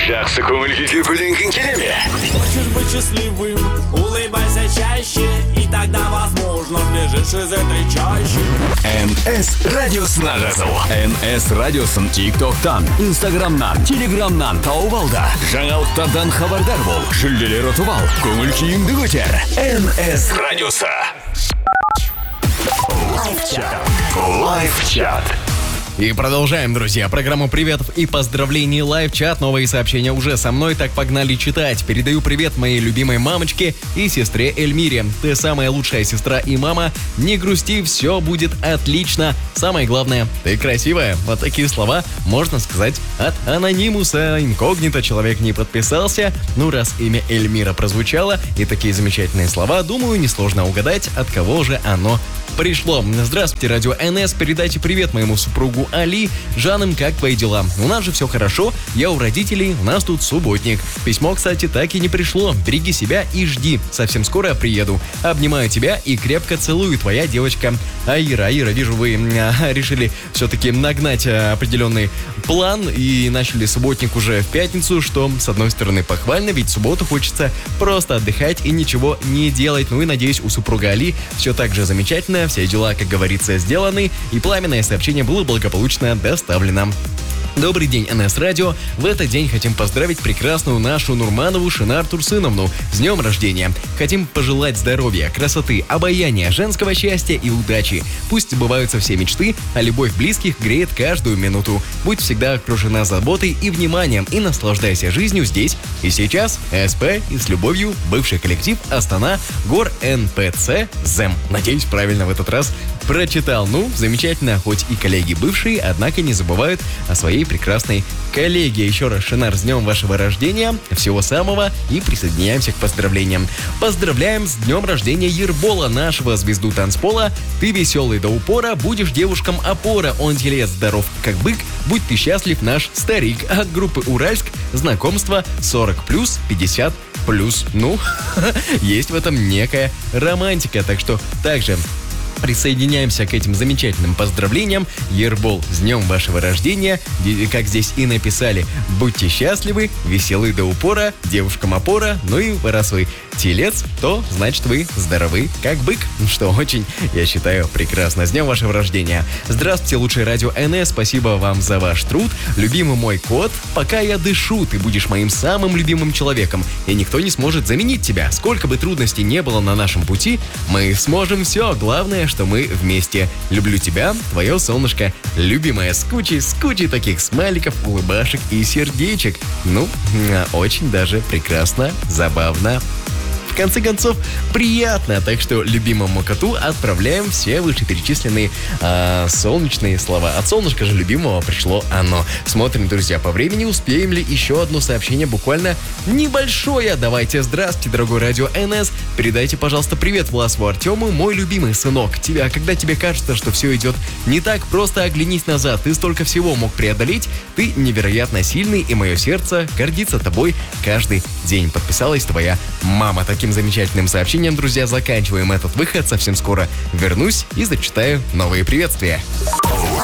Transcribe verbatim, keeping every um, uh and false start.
Жақсы көңіл күйге бөленген келеме? Хочешь быть счастливым, улыбайся чаще, и тогда, возможно, сбежишь из этой чащи. эн эс радиосына жазыл. эн эс радиосын тиктоктан, инстаграмнан, телеграмнан тауып ал да. Жаңалықтардан хабардар бол. Жүлделер ұтып ал. Көңіл күйіңді көтер. эн эс радиосы. Лайв-чат. И продолжаем, друзья, программу приветов и поздравлений лайв-чат. Новые сообщения уже со мной, так погнали читать. Передаю привет моей любимой мамочке и сестре Эльмире. Ты самая лучшая сестра и мама. Не грусти, все будет отлично. Самое главное, ты красивая. Вот такие слова можно сказать от анонимуса. Инкогнито, человек не подписался. Ну, раз имя Эльмира прозвучало и такие замечательные слова, думаю, несложно угадать, от кого же оно пришло. Здравствуйте, радио эн эс. Передайте привет моему супругу Али. Жаным, как твои дела? У нас же все хорошо. Я у родителей, у нас тут субботник. Письмо, кстати, так и не пришло. Береги себя и жди. Совсем скоро приеду. Обнимаю тебя и крепко целую, твоя девочка Аира. Аира, вижу, вы а, решили все-таки нагнать а, определенный план и начали субботник уже в пятницу, что, с одной стороны, похвально, ведь в субботу хочется просто отдыхать и ничего не делать. Ну и, надеюсь, у супруга Али все так же замечательно. Все дела, как говорится, сделаны, и пламенное сообщение было благополучно доставлено. Добрый день, эн эс Радио. В этот день хотим поздравить прекрасную нашу Нурманову Шинар Турсыновну с днем рождения. Хотим пожелать здоровья, красоты, обаяния, женского счастья и удачи. Пусть сбываются все мечты, а любовь близких греет каждую минуту. Будь всегда окружена заботой и вниманием и наслаждайся жизнью здесь и сейчас. СП и с любовью бывший коллектив Астана Гор эн пэ цэ ЗЭМ. Надеюсь, правильно в этот раз прочитал. Ну, замечательно, хоть и коллеги бывшие, однако не забывают о своей прекрасной коллеге. Еще раз, Шинар, с днем вашего рождения, всего самого, и присоединяемся к поздравлениям. Поздравляем с днем рождения Ербола, нашего звезду танцпола. Ты веселый до упора, будешь девушкам опора. Он телец здоров, как бык, будь ты счастлив, наш старик. От группы Уральск знакомство сорок плюс, пятьдесят плюс. Ну, есть в этом некая романтика, так что также присоединяемся к этим замечательным поздравлениям. Ербол, с днем вашего рождения. Как здесь и написали, будьте счастливы, веселы до упора, девушкам опора. Ну и раз вы телец, то значит вы здоровы, как бык. Что очень, я считаю, прекрасно. С днем вашего рождения. Здравствуйте, лучшее радио эн эс. Спасибо вам за ваш труд. Любимый мой кот, пока я дышу, ты будешь моим самым любимым человеком. И никто не сможет заменить тебя. Сколько бы трудностей не было на нашем пути, мы сможем все. Главное, что мы вместе. Люблю тебя, твое солнышко, любимая, с кучей, с кучей таких смайликов, улыбашек и сердечек. Ну, очень даже прекрасно, забавно. В конце концов, приятно. Так что любимому коту отправляем все вышеперечисленные э, солнечные слова. От солнышка же любимого пришло оно. Смотрим, друзья, по времени, успеем ли еще одно сообщение, буквально небольшое. Давайте, здравствуйте, дорогой радио эн эс. Передайте, пожалуйста, привет Власову Артему, мой любимый сынок. Тебя, когда тебе кажется, что все идет не так, просто оглянись назад. Ты столько всего мог преодолеть. Ты невероятно сильный, и мое сердце гордится тобой каждый день. Подписалась твоя мама. Таким замечательным сообщением, друзья, заканчиваем этот выход. Совсем скоро вернусь и зачитаю новые приветствия.